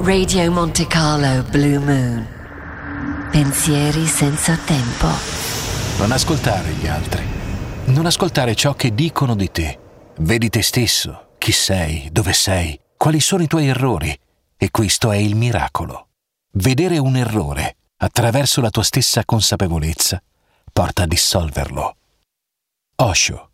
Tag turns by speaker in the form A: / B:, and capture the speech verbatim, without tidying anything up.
A: Radio Monte Carlo Blue Moon. Pensieri senza tempo.
B: Non ascoltare gli altri. Non ascoltare ciò che dicono di te. Vedi te stesso, chi sei, dove sei, quali sono i tuoi errori. E questo è il miracolo. Vedere un errore attraverso la tua stessa consapevolezza porta a dissolverlo. Osho.